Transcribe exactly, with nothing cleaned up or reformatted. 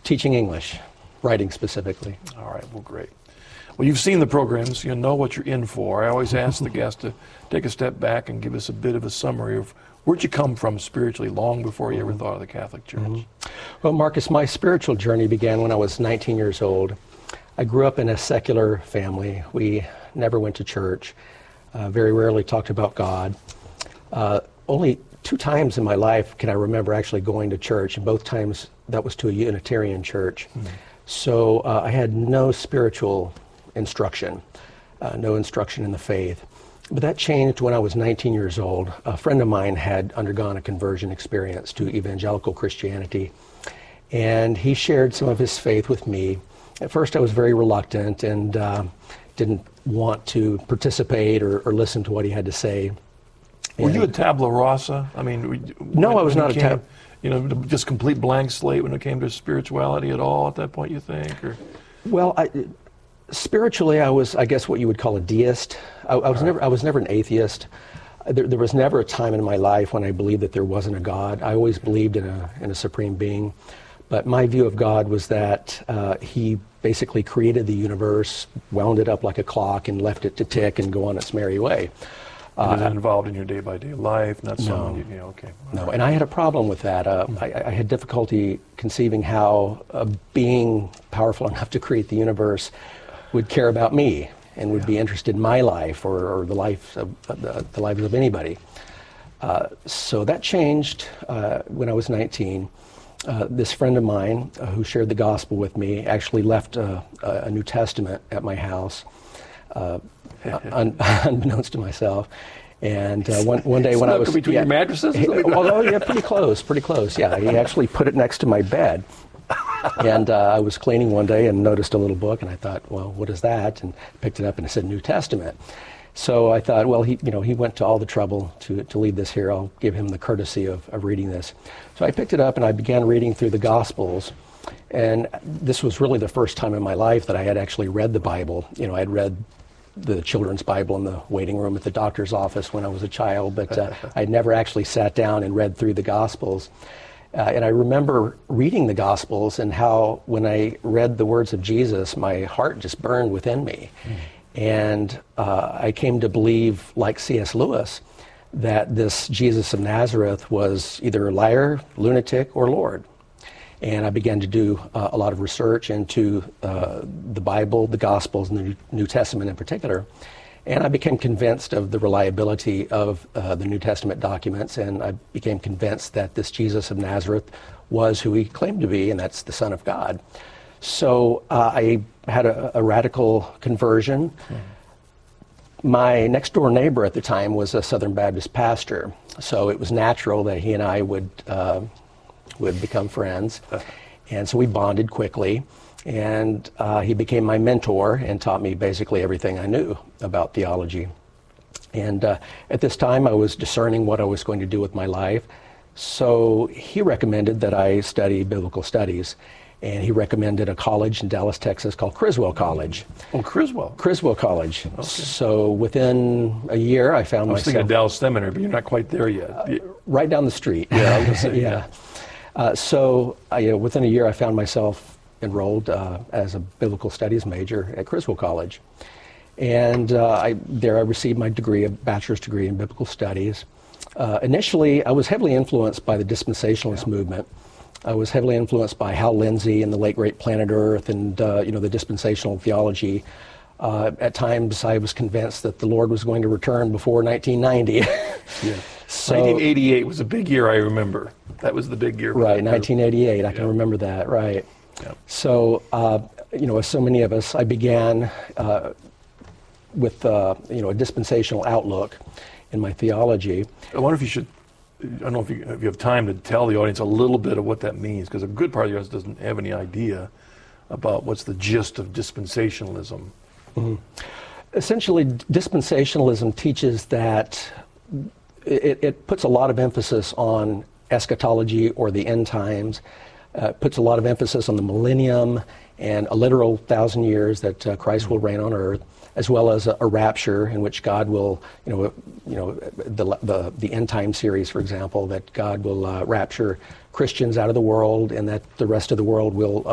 Teaching English, writing specifically. All right, well, great. Well, you've seen the programs, you know what you're in for. I always ask the guests to take a step back and give us a bit of a summary of where'd you come from spiritually long before you ever thought of the Catholic Church? Mm-hmm. Well, Marcus, my spiritual journey began when I was nineteen years old. I grew up in a secular family. We never went to church, uh, very rarely talked about God. Uh, only two times in my life can I remember actually going to church, and both times that was to a Unitarian church. Mm-hmm. So uh, I had no spiritual instruction, uh, no instruction in the faith. But that changed when I was nineteen years old. A friend of mine had undergone a conversion experience to evangelical Christianity, and he shared some of his faith with me. At first I was very reluctant and uh, didn't want to participate or, or listen to what he had to say. Were and you a tabula rasa? I mean, no, I was not a tab. You know, just complete blank slate when it came to spirituality at all at that point, you think? Or? Well, I, spiritually, I was, I guess, what you would call a deist. I, I was right. never, I was never an atheist. There, there was never a time in my life when I believed that there wasn't a God. I always believed in a in a supreme being, but my view of God was that uh, He basically created the universe, wound it up like a clock, and left it to tick and go on its merry way. Uh, was it involved in your day-by-day life? Not so. No, you, you know, okay. No, right. And I had a problem with that. Uh, Mm-hmm. I, I had difficulty conceiving how a being powerful enough to create the universe would care about me and would yeah. be interested in my life or, or the life of the, the lives of anybody. Uh, so that changed uh, when I was nineteen. Uh, this friend of mine uh, who shared the gospel with me actually left uh, a New Testament at my house, uh, un- unbeknownst to myself. And uh, one one day when I was between yeah, your mattresses, he, although yeah, pretty close, pretty close. Yeah, he actually put it next to my bed. And uh, I was cleaning one day and noticed a little book, and I thought, well, what is that? And picked it up, and it said New Testament. So I thought, well, he, you know, he went to all the trouble to to leave this here. I'll give him the courtesy of, of reading this. So I picked it up and I began reading through the Gospels. And this was really the first time in my life that I had actually read the Bible. You know, I had read the children's Bible in the waiting room at the doctor's office when I was a child, but uh, I'd never actually sat down and read through the Gospels. Uh, and I remember reading the Gospels and how when I read the words of Jesus, my heart just burned within me. Mm. And uh, I came to believe, like C S Lewis, that this Jesus of Nazareth was either a liar, lunatic, or Lord. And I began to do uh, a lot of research into uh, the Bible, the Gospels, and the New Testament in particular. And I became convinced of the reliability of uh, the New Testament documents, and I became convinced that this Jesus of Nazareth was who he claimed to be, and that's the Son of God. So uh, I had a, a radical conversion. Mm. My next door neighbor at the time was a Southern Baptist pastor, so it was natural that he and I would uh, would become friends. And so we bonded quickly. And uh, he became my mentor and taught me basically everything I knew about theology. And uh, at this time, I was discerning what I was going to do with my life. So he recommended that I study biblical studies. And he recommended a college in Dallas, Texas called Criswell College. Oh, Criswell. Criswell College. Okay. So within a year, I found myself... I was myself, thinking of Dallas Seminary, but you're not quite there yet. Uh, right down the street. Yeah, I was gonna say, yeah. Uh, so uh, you know, within a year, I found myself enrolled uh, as a biblical studies major at Criswell College. And uh, I, there I received my degree, a bachelor's degree in biblical studies. Uh, initially, I was heavily influenced by the dispensationalist yeah. movement. I was heavily influenced by Hal Lindsey and the late great Planet Earth and uh, you know, the dispensational theology. Uh, at times, I was convinced that the Lord was going to return before nineteen ninety. yeah. So, nineteen eighty-eight was a big year, I remember. That was the big year. Right, nineteen eighty-eight, I yeah. can remember that, right. Yeah. So, uh, you know, as so many of us, I began uh, with, uh, you know, a dispensational outlook in my theology. I wonder if you should, I don't know if you, if you have time to tell the audience a little bit of what that means, because a good part of the audience doesn't have any idea about what's the gist of dispensationalism. Mm-hmm. Essentially, dispensationalism teaches that it, it puts a lot of emphasis on eschatology or the end times. Uh, puts a lot of emphasis on the millennium and a literal thousand years that uh, Christ will reign on earth, as well as a, a rapture in which God will, you know, you know, the the, the end time series, for example, that God will uh, rapture Christians out of the world, and that the rest of the world will